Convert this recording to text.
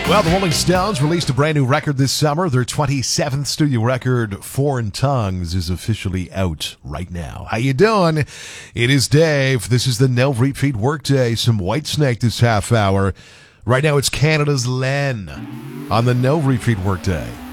Well, the Rolling Stones released a brand new record this summer. Their 27th studio record, Foreign Tongues, is officially out right now. How you doing? It is Dave. This is the No Retreat Workday. Some Whitesnake this half hour. Right now it's Canada's Len on the No Retreat Workday.